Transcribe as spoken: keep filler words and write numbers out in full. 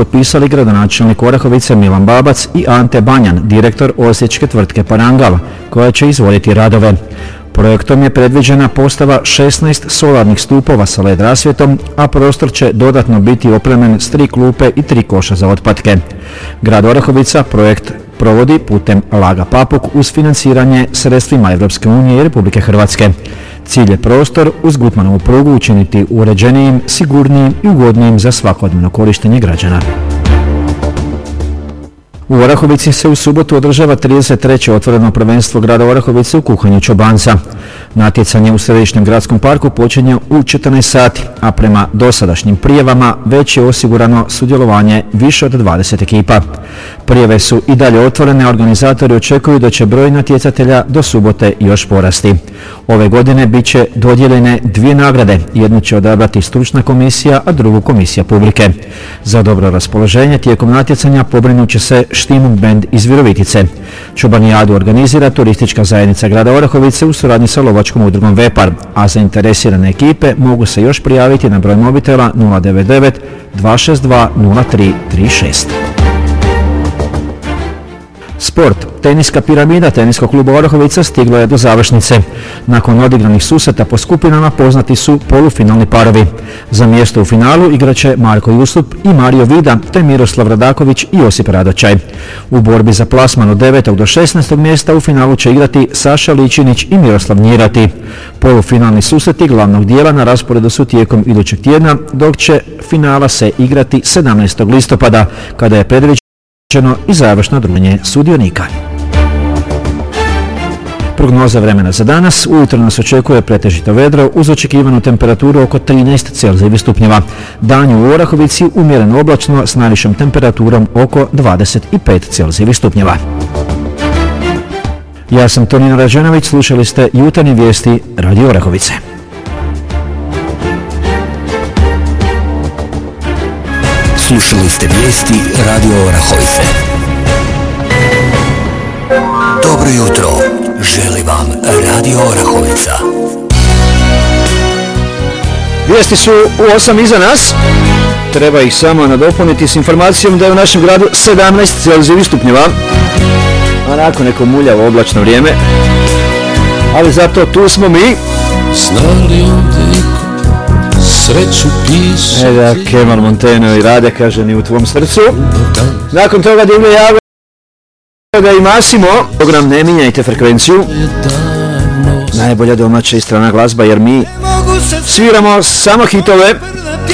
potpisali gradonačelnik Orahovice Milan Babac i Ante Banjan, direktor osječke tvrtke Parangal, koja će izvoditi radove. Projektom je predviđena postava šesnaest solarnih stupova sa L E D rasvjetom, a prostor će dodatno biti opremljen s tri klupe i tri koša za otpadke. Grad Orahovica projekt provodi putem Laga Papuk uz financiranje sredstvima Europske unije i Republike Hrvatske. Cilj je prostor uz Gutmanovu prugu učiniti uređenijim, sigurnijim i ugodnijim za svakodnevno korištenje građana. U Orahovici se u subotu održava trideset treće otvoreno prvenstvo grada Orahovice u kuhanju čobanca. Natjecanje u središnjem gradskom parku počinje u četrnaest sati, a prema dosadašnjim prijavama već je osigurano sudjelovanje više od dvadeset ekipa. Prijave su i dalje otvorene, a organizatori očekuju da će broj natjecatelja do subote još porasti. Ove godine bit će dodijeljene dvije nagrade, jednu će odabrati stručna komisija, a drugu komisija publike. Za dobro raspoloženje tijekom natjecanja pobrinut će se Štimung bend iz Virovitice. Čobanijadu organizira turistička zajednica grada Orahovice u suradnji sa lovačkom udrugom Vepar, a zainteresirane ekipe mogu se još prijaviti na broj mobitela nula devet devet dva šest dva nula tri tri šest. Sport. Teniska piramida Teniskog kluba Orahovica stigla je do završnice. Nakon odigranih susreta po skupinama poznati su polufinalni parovi. Za mjesto u finalu igraće Marko Jusup i Mario Vida, te Miroslav Radaković i Josip Radočaj. U borbi za plasman od devetog do šesnaestog mjesta u finalu će igrati Saša Ličinić i Miroslav Njirati. Polufinalni susreti glavnog dijela na rasporedu su tijekom idućeg tjedna, dok će finala se igrati sedamnaestog listopada, kada je predviđeno i završno druženje sudionika. Prognoza vremena za danas. Ujutro nas očekuje pretežito vedro uz očekivanu temperaturu oko trinaest Celzijevih stupnjeva. Dan u Orahovici umjereno oblačno s najvišom temperaturom oko dvadeset pet Celzijevih stupnjeva. Ja sam Tonino Rađenović, slušali ste jutarnje vijesti Radio Orahovice. Slušali ste vijesti Radio Orahovice. Dobro jutro. Želi vam Radio Orahovica. Vijesti su u osam iza nas. Treba ih samo nadopuniti s informacijom da je u našem gradu sedamnaest Celzijevih stupnjeva. Onako neko muljavo oblačno vrijeme. Ali zato tu smo mi. Znali uvijek sreću pisati. E da, Kemal Monteno i Rade kaže ni u tvom srcu. Nakon toga divlje jave da i Masimo. Program ne mijenjajte frekvenciju. Najbolja domaća i strana glazba jer mi sviramo samo hitove.